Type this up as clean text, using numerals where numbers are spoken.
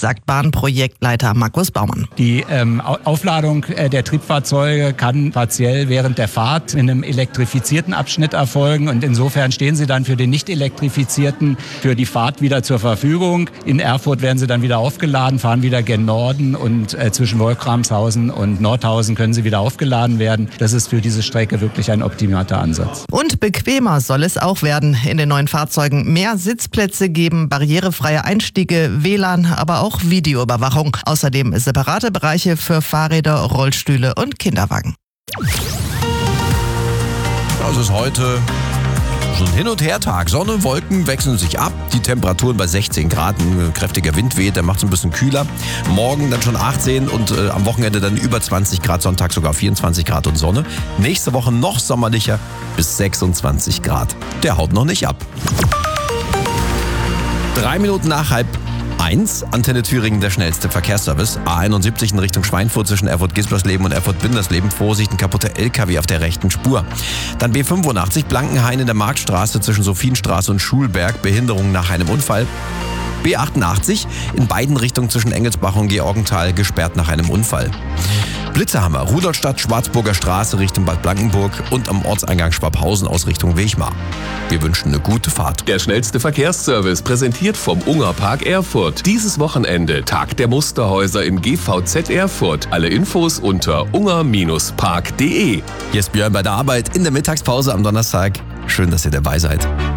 sagt Bahnprojektleiter Markus Baumann. Die Aufladung der Triebfahrzeuge kann partiell während der Fahrt in einem elektrifizierten Abschnitt erfolgen und insofern stehen sie dann für den nicht elektrifizierten für die Fahrt wieder zur Verfügung. In Erfurt werden sie dann wieder aufgeladen, fahren wieder gen Norden und zwischen Wolframshausen und Nordhausen können sie wieder aufgeladen werden. Das ist für diese Strecke wirklich ein optimierter Ansatz. Und bequemer soll es auch werden. In den neuen Fahrzeugen mehr Sitzplätze geben, barrierefreie Einstiege, WLAN, aber auch Videoüberwachung. Außerdem separate Bereiche für Fahrräder, Rollstühle und Kinderwagen. Das ist heute so ein Hin- und Her-Tag. Sonne und Wolken wechseln sich ab. Die Temperaturen bei 16 Grad. Ein kräftiger Wind weht, der macht es ein bisschen kühler. Morgen dann schon 18 und am Wochenende dann über 20 Grad. Sonntag sogar 24 Grad und Sonne. Nächste Woche noch sommerlicher bis 26 Grad. Der haut noch nicht ab. 3 Minuten nach 12:30. Antenne Thüringen, der schnellste Verkehrsservice. A71 in Richtung Schweinfurt zwischen Erfurt-Gisbersleben und Erfurt-Bindersleben. Vorsicht, ein kaputter LKW auf der rechten Spur. Dann B85 Blankenhain in der Marktstraße zwischen Sophienstraße und Schulberg. Behinderung nach einem Unfall. B88 in beiden Richtungen zwischen Engelsbach und Georgenthal gesperrt nach einem Unfall. Blitzerhammer, Rudolstadt, Schwarzburger Straße Richtung Bad Blankenburg und am Ortseingang Schwabhausen aus Richtung Wechmar. Wir wünschen eine gute Fahrt. Der schnellste Verkehrsservice präsentiert vom Ungerpark Erfurt. Dieses Wochenende Tag der Musterhäuser im GVZ Erfurt. Alle Infos unter unger-park.de. Hier ist Björn bei der Arbeit in der Mittagspause am Donnerstag. Schön, dass ihr dabei seid.